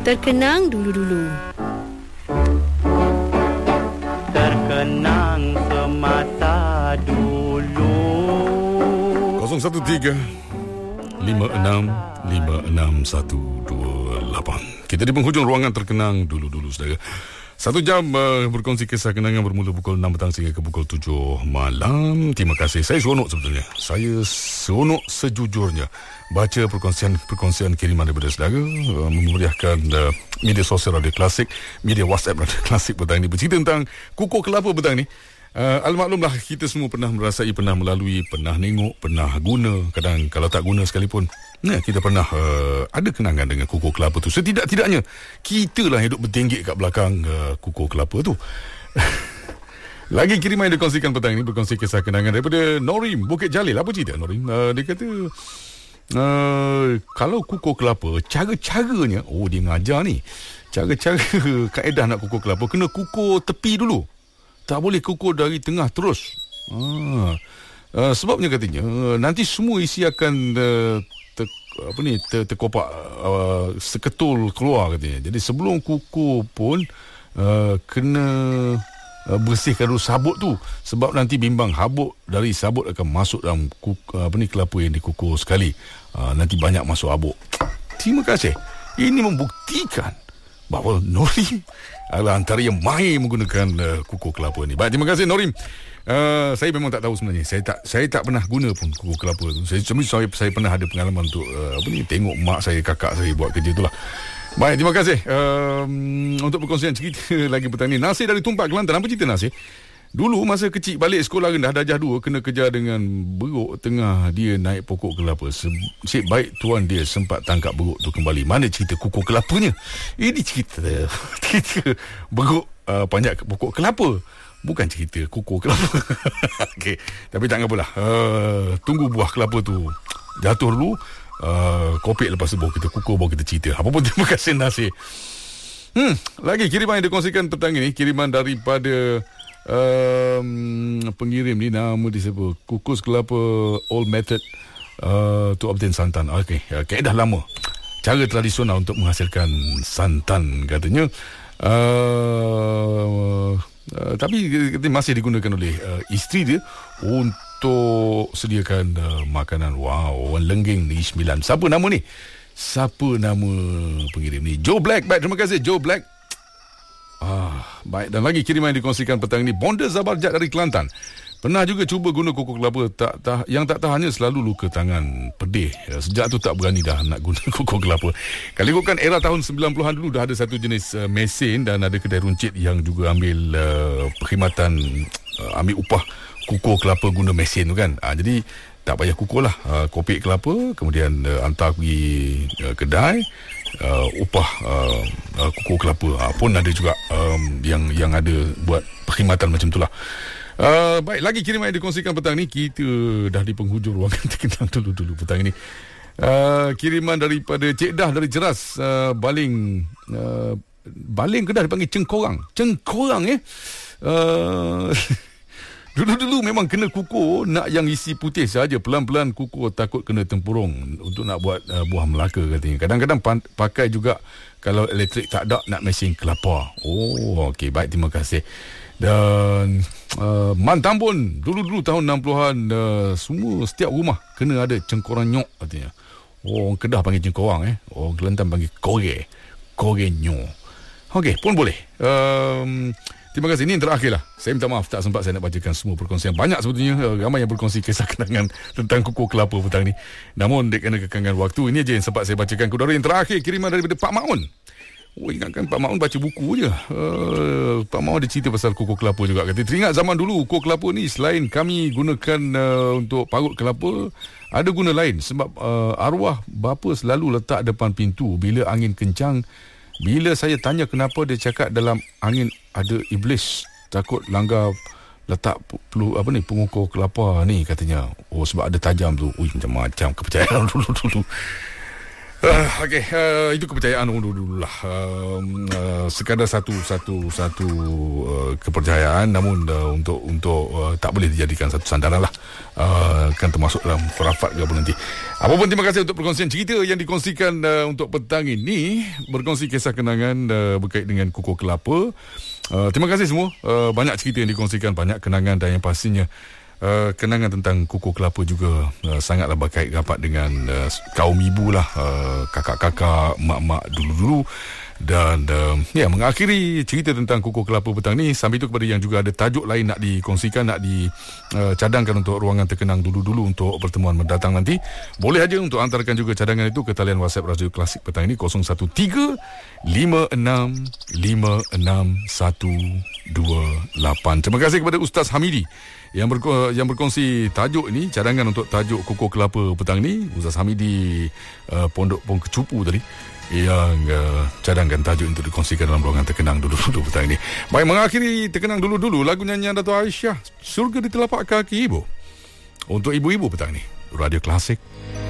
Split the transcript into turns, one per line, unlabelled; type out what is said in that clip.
terkenang dulu-dulu.
Terkenang semasa dulu.
013-56-56-128. Kita di penghujung ruangan terkenang dulu-dulu, saudara. 1 jam berkongsi kisah kenangan bermula pukul 6 petang sehingga ke pukul 7 malam. Terima kasih. Saya seronok sebetulnya. Saya seronok sejujurnya baca perkongsian kiriman daripada saudara, memeriahkan media sosial Radio Klasik, media WhatsApp Radio Klasik petang ini, bercerita tentang kukuh kelapa petang ni. Almaklumlah, kita semua pernah merasai, pernah melalui, pernah tengok, pernah guna. Kadang kalau tak guna sekalipun, kita pernah ada kenangan dengan kukuh kelapa tu. Setidak-tidaknya kita lah hidup bertinggik kat belakang kukuh kelapa tu. Lagi kiriman yang dikongsikan petang ini, berkongsi kisah kenangan daripada Norim Bukit Jalil. Apa cerita Norim? Dia kata kalau kukuh kelapa, cara-caranya, dia ngajar ni, cara-cara kaedah nak kukuh kelapa, kena kukuh tepi dulu, tak boleh kukuh dari tengah terus. Sebabnya katanya nanti semua isi akan terkopak, seketul keluar katanya. Jadi sebelum kukuh pun kena bersihkan dulu sabut tu, sebab nanti bimbang habuk dari sabut akan masuk dalam kelapa yang dikukuh sekali. Nanti banyak masuk habuk. Terima kasih. Ini membuktikan bahawa Norim adalah antara yang mahir menggunakan kukuh kelapa ni. Baik, terima kasih Norim. Saya memang tak tahu sebenarnya. Saya tak pernah guna pun kukuh kelapa tu. Saya pernah ada pengalaman untuk tengok mak saya, kakak saya buat kerja tu lah. Baik, terima kasih untuk perkongsian cerita lagi petang ni. Nasir dari Tumpak, Kelantan. Apa cerita Nasir? Dulu masa kecil balik sekolah rendah darjah 2, kena kejar dengan beruk tengah dia naik pokok kelapa. Cik baik tuan dia sempat tangkap beruk tu kembali. Mana cerita kukuh kelapanya? Ini cerita beruk panjat pokok kelapa, bukan cerita kukuh kelapa. Okey, tapi tak apalah. Tunggu buah kelapa tu jatuh dulu, kopik lepas tu baru kita kukuh, baru kita cerita. Apa pun, terima kasih Nasir. Lagi kiriman yang dikongsikan petang ini, kiriman daripada pengirim ni, nama dia siapa? Kukus kelapa old method to obtain santan. Okey, kaedah lama, cara tradisional untuk menghasilkan santan katanya. Tapi masih digunakan oleh isteri dia untuk sediakan makanan. Wow, orang lengging Negeri Sembilan. Siapa nama ni? Siapa nama pengirim ni? Joe Black. Baik, terima kasih Joe Black. Baik, dan lagi kiriman yang dikongsikan petang ini, Bonda Zabarjat dari Kelantan. Pernah juga cuba guna kukuh kelapa, yang tak tahannya selalu luka tangan, pedih. Sejak tu tak berani dah nak guna kukuh kelapa. Kalau ikutkan era tahun 90-an dulu, dah ada satu jenis mesin, dan ada kedai runcit yang juga ambil perkhidmatan, ambil upah kukuh kelapa guna mesin tu kan. Jadi tak payah kukuh lah, kopik kelapa, kemudian hantar pergi kedai, upah kukuh kelapa. Pun ada juga yang ada buat perkhidmatan macam tu lah. Baik, lagi kiriman yang dikongsikan petang ni. Kita dah di penghujung ruangan terkenang dulu-dulu petang ni. Kiriman daripada Cik Dah dari Ceras, Baling Kedah dipanggil Cengkorang. Dulu-dulu memang kena kukuh, nak yang isi putih saja. Pelan-pelan kukuh, takut kena tempurung untuk nak buat buah Melaka katanya. Kadang-kadang pakai juga kalau elektrik tak ada, nak mesin kelapa. Okey, baik, terima kasih. Dan Mantambun, dulu-dulu tahun 60-an, semua setiap rumah kena ada cengkorang nyok katanya. Orang Kedah panggil cengkorang, orang Kelantan panggil kore nyok. Okey, pun boleh. Terima kasih. Ini yang terakhir lah. Saya minta maaf tak sempat saya nak bacakan semua perkongsian. Banyak sebetulnya, ramai yang berkongsi kisah kenangan tentang kukuh kelapa petang ni. Namun kerana kekangan waktu, ini aja yang sempat saya bacakan. Kedua yang terakhir, kiriman daripada Pak Maun. Ingatkan Pak Maun baca buku je. Pak Maun ada cerita pasal kukuh kelapa juga. Kata, teringat zaman dulu kukuh kelapa ni selain kami gunakan untuk parut kelapa, ada guna lain. Sebab arwah bapa selalu letak depan pintu bila angin kencang. Bila saya tanya kenapa, dia cakap dalam angin ada iblis, takut langgar letak pengukur kelapa ni katanya. Sebab ada tajam tu. Macam-macam kepercayaan dulu-dulu. Okey, itu kepercayaan dulu lah. Sekadar satu kepercayaan, namun untuk tak boleh dijadikan satu sandaran lah. Kan termasuk dalam khurafat ke apa nanti. Apapun, terima kasih untuk perkongsian cerita yang dikongsikan untuk petang ini, berkongsi kisah kenangan berkait dengan kukuh kelapa. Terima kasih semua. Banyak cerita yang dikongsikan, banyak kenangan, dan yang pastinya kenangan tentang kukuh kelapa juga sangatlah berkait rapat dengan kaum ibu lah, kakak-kakak, mak-mak dulu-dulu. Dan mengakhiri cerita tentang kukuh kelapa petang ni, sambil itu kepada yang juga ada tajuk lain nak dikongsikan, nak dicadangkan untuk ruangan terkenang dulu-dulu untuk pertemuan mendatang nanti, boleh aja untuk hantarkan juga cadangan itu ke talian WhatsApp Radio Klasik petang ini 0135656128. Terima kasih kepada Ustaz Hamidi yang berkongsi tajuk ini, cadangan untuk tajuk kukuh kelapa petang ni. Ustaz Hamidi Pondok Pong Kecupu tadi yang cadangkan tajuk untuk dikongsikan dalam ruangan terkenang dulu-dulu petang ini. Baik, mengakhiri terkenang dulu-dulu lagu nyanyian Dato' Aisyah, Surga di Telapak Kaki Ibu, untuk ibu-ibu petang ini. Radio Klasik.